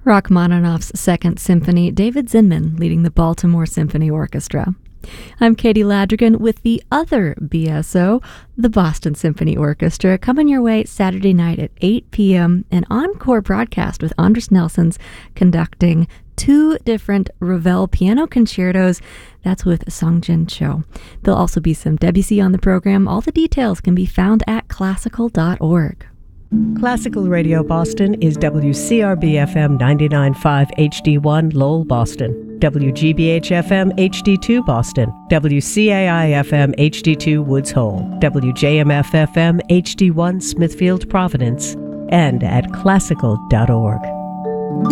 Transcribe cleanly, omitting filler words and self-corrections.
Rachmaninoff's Second Symphony, David Zinman leading the Baltimore Symphony Orchestra. I'm Katie Ladrigan with the other BSO, the Boston Symphony Orchestra, coming your way Saturday night at 8 p.m., an encore broadcast with Andris Nelsons conducting two different Ravel piano concertos. That's with Songjin Cho. There'll also be some Debussy on the program. All the details can be found at classical.org. Classical Radio Boston is WCRB-FM 99.5 HD1 Lowell, Boston, WGBH-FM HD2 Boston, WCAI-FM HD2 Woods Hole, WJMF-FM HD1 Smithfield, Providence, and at classical.org.